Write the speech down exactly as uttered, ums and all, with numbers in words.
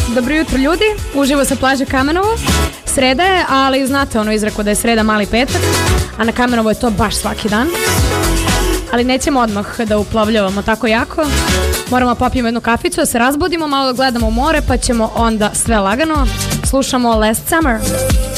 Dobro jutro ljudi, uživo sa plaže Kamenovo. Sreda je, ali znate ono izreku da je sreda mali petak, a na Kamenovo je to baš svaki dan. Ali nećemo odmah da uplovljavamo tako jako. Moramo popijemo jednu kaficu, da se razbudimo, malo da gledamo more, pa ćemo onda sve lagano. Slušamo Last Summer.